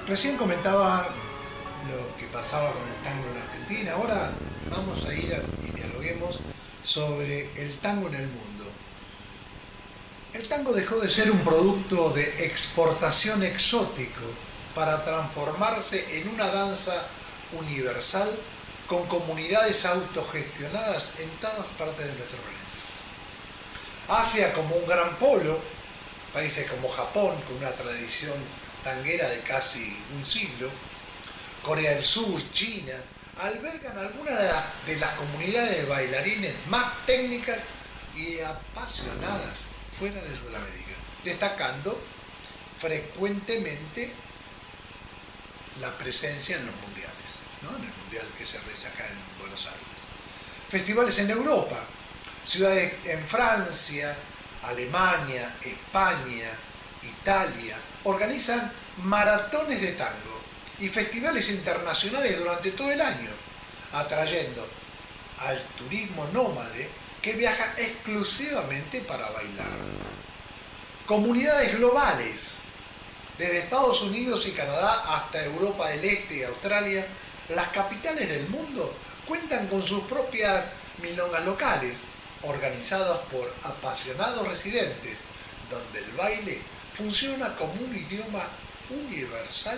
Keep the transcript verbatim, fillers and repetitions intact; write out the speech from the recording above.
Recién comentaba lo que pasaba con el tango en Argentina. Ahora vamos a ir a, y dialoguemos sobre el tango en el mundo. El tango dejó de ser un producto de exportación exótico para transformarse en una danza universal con comunidades autogestionadas en todas partes de nuestro planeta. Asia como un gran polo, países como Japón con una tradición tanguera de casi un siglo, Corea del Sur, China, albergan algunas de las comunidades de bailarines más técnicas y apasionadas fuera de Sudamérica, destacando frecuentemente la presencia en los mundiales, ¿no? En el mundial que se realiza acá en Buenos Aires. Festivales en Europa, ciudades en Francia, Alemania, España, Italia, organizan maratones de tango y festivales internacionales durante todo el año, atrayendo al turismo nómade que viaja exclusivamente para bailar. Comunidades globales, desde Estados Unidos y Canadá hasta Europa del Este y Australia, las capitales del mundo cuentan con sus propias milongas locales, organizadas por apasionados residentes, donde el baile funciona como un idioma universal